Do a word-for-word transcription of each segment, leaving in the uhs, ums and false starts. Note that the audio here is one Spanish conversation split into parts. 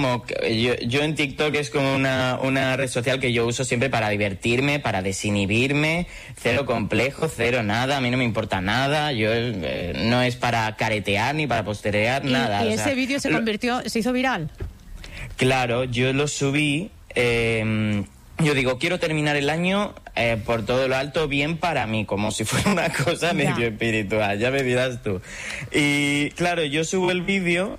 como... Yo, yo en TikTok es como una, una red social que yo uso siempre para divertirme, para desinhibirme, cero complejo, cero nada, a mí no me importa nada, yo eh, no es para caretear ni para posterear, ¿Y, nada. ¿Y o ese sea, vídeo se lo, convirtió, se hizo viral? Claro, yo lo subí... Eh, Yo digo, quiero terminar el año eh, por todo lo alto bien para mí, como si fuera una cosa medio ya. espiritual, ya me dirás tú. Y claro, yo subo el vídeo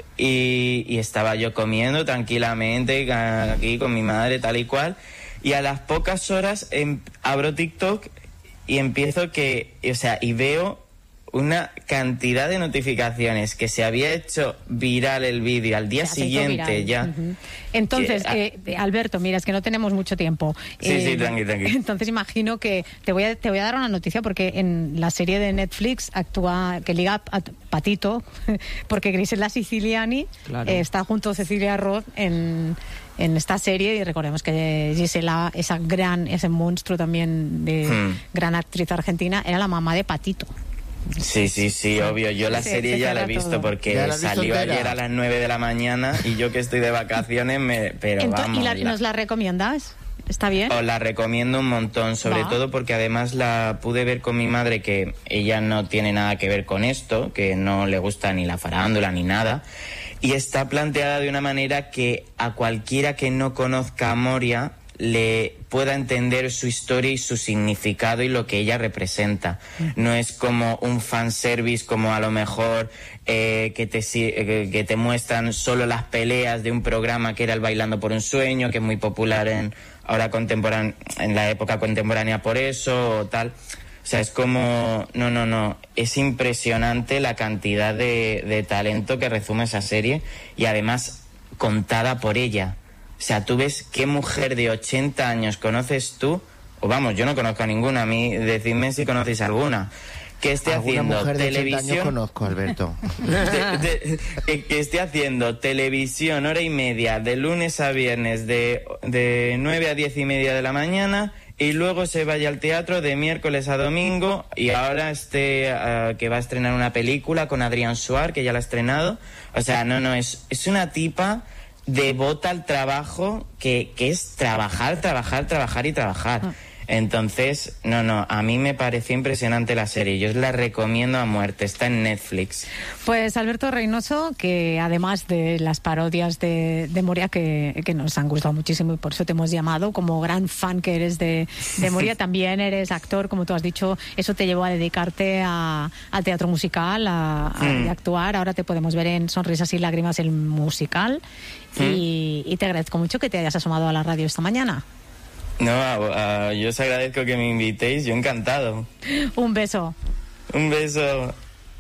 y, y estaba yo comiendo tranquilamente aquí con mi madre tal y cual, y a las pocas horas em, abro TikTok y empiezo que, o sea, y veo una cantidad de notificaciones que se había hecho viral el vídeo al día Ya, siguiente ya. Uh-huh. Entonces, que, eh, Alberto, mira, es que no tenemos mucho tiempo. Sí, eh, sí, tranqui, tranqui. Entonces imagino que te voy a, te voy a dar una noticia porque en la serie de Netflix actúa, que liga a Patito, porque Grisela Siciliani claro. eh, está junto a Cecilia Roth en... en esta serie, y recordemos que Gisela, esa gran, ese monstruo también de hmm. gran actriz argentina, era la mamá de Patito. Sí, sí, sí, obvio. Yo la sí, serie ya la he visto todo. Porque salió visto ayer a las nueve de la mañana y yo que estoy de vacaciones, me, pero Entonces, vamos. ¿Y la, nos la recomiendas? ¿Está bien? Os la recomiendo un montón, sobre Va. todo porque además la pude ver con mi madre, que ella no tiene nada que ver con esto, que no le gusta ni la farándula ni nada, y está planteada de una manera que a cualquiera que no conozca a Moria le pueda entender su historia y su significado y lo que ella representa. No es como un fanservice, como a lo mejor eh, que, te, que, que te muestran solo las peleas de un programa que era el Bailando por un Sueño, que es muy popular en ahora contemporánea, en la época contemporánea por eso o tal. O sea, es como... No, no, no. Es impresionante la cantidad de, de talento que resume esa serie y además contada por ella. O sea, tú ves qué mujer de ochenta años conoces tú, o vamos, yo no conozco a ninguna, a mí decidme si conocéis alguna, que esté haciendo mujer de televisión... ochenta años conozco, Alberto. de, de, que esté haciendo televisión hora y media, de lunes a viernes, de, de nueve a diez y media de la mañana, y luego se vaya al teatro de miércoles a domingo, y ahora este uh, que va a estrenar una película con Adrián Suar, que ya la ha estrenado. O sea, no, no, es, es una tipa... devota al trabajo, que, que es trabajar, trabajar, trabajar y trabajar. Ah. Entonces, no, no, a mí me pareció impresionante la serie. Yo os la recomiendo a muerte. Está en Netflix. Pues Alberto Reynoso, que además de las parodias de, de Moria, que, que nos han gustado muchísimo y por eso te hemos llamado, como gran fan que eres de, de Moria, también eres actor, como tú has dicho. Eso te llevó a dedicarte a, al teatro musical, a, a, mm. a actuar. Ahora te podemos ver en Sonrisas y Lágrimas, el musical. Mm. Y, y te agradezco mucho que te hayas asomado a la radio esta mañana. No, a, a, yo os agradezco que me invitéis, yo encantado. Un beso. Un beso.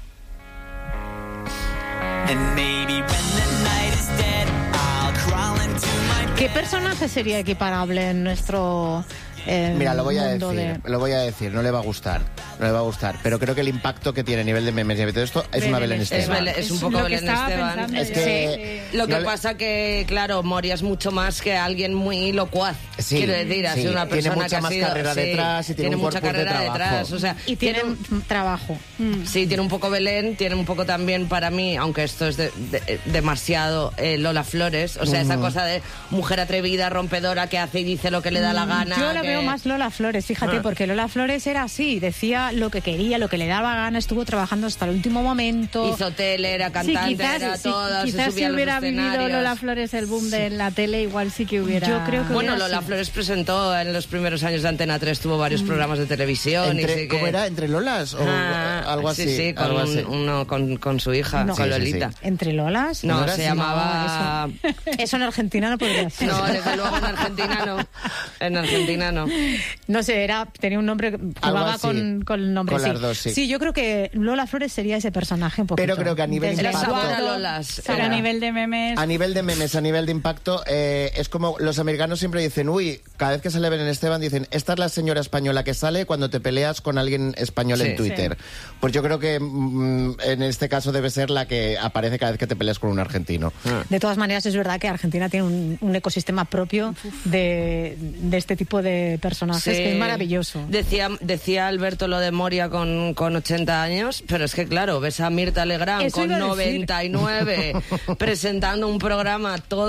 ¿Qué personaje sería equiparable en nuestro... Eh, Mira, lo voy a decir, de... lo voy a decir, no le va a gustar, no le va a gustar, pero creo que el impacto que tiene a nivel de memes y de todo esto es Belén una Belén Esteban. Es, es un poco Belén Esteban. Es que sí. Lo que no le... pasa que, claro, Moria es mucho más que alguien muy locuaz. Sí, quiero decir, ha sí. sido una persona tiene mucha que más ha sido, carrera sí, detrás y tiene, tiene un mucha carrera de detrás, o sea, y tiene, tiene un trabajo. Mm. Sí, tiene un poco Belén, tiene un poco también para mí, aunque esto es de, de, demasiado eh, Lola Flores, o sea, uh-huh. esa cosa de mujer atrevida, rompedora, que hace y dice lo que le da la gana. Yo la que... veo más Lola Flores, fíjate, ah. porque Lola Flores era así, decía lo que quería, lo que le daba gana, estuvo trabajando hasta el último momento. Hizo tele, era cantante, sí, quizás, era sí, todo, quizás se subía si hubiera a los vivido Lola Flores el boom sí. de la tele, igual sí que hubiera... Yo creo que bueno, hubiera Lola sido. Flores presentó en los primeros años de Antena tres, tuvo varios mm. programas de televisión. Entre, y sí que... ¿Cómo era? ¿Entre Lolas? O ah, algo así. Sí, sí, con, algo así. Uno, con, con su hija, no. con sí, Lolita. Sí, sí. ¿Entre Lolas? No, ¿Lolas? se llamaba... No, eso, eso en Argentina no podría ser. No, desde luego en Argentina no. En Argentina no. No sé, era, tenía un nombre, jugaba con, con el nombre. Con sí. las dos, sí. sí, yo creo que Lola Flores sería ese personaje un poquito. Pero creo que a nivel de impacto... Lolas, era. A nivel de memes... A nivel de memes, a nivel de impacto, eh, es como los americanos siempre dicen, uy, cada vez que sale Belén Esteban dicen, esta es la señora española que sale cuando te peleas con alguien español sí, en Twitter. Sí. Pues yo creo que mm, en este caso debe ser la que aparece cada vez que te peleas con un argentino. Ah. De todas maneras, es verdad que Argentina tiene un, un ecosistema propio de, de este tipo de personajes sí. que es maravilloso. Decía, decía Alberto lo de Moria con, con ochenta años, pero es que claro, ves a Mirta Legrand Eso con noventa y nueve presentando un programa todo